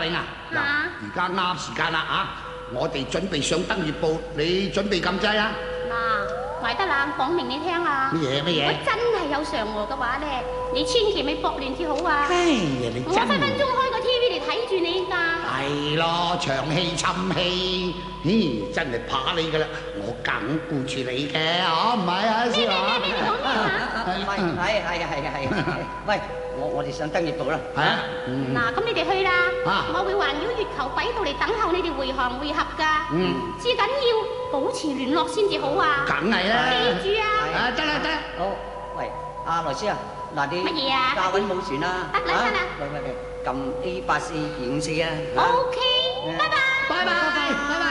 玲啊，嗱，而家啱時間啦啊！我哋準備上登月報，你準備撳掣啊？ 嗱，懷德冷講明你聽啦。 乜嘢？ 如果真係有嫦娥嘅話咧，你千祈咪搏亂至好啊！ 哎呀，你我分分鐘開個 TV 嚟睇住你㗎。 係咯，長氣侵氣，咦，真係怕你㗎啦！我梗顧住你嘅，唔係啊，小華。 咩講咩話？ 係，喂，我哋上登月報啦。 係啊。 嗱，咁你哋去啦。 啊。 我會環繞月球軌道嚟等候你哋會航會合㗎。至緊要保持聯絡先至好啊。 梗係啦。 記住啊。 得啦。 好，喂，阿萊斯啊，嗱你乜嘢啊？ 駕穩冇船啦。 得啦。 喂，撳 A8424啊。 OK，拜拜。 拜拜。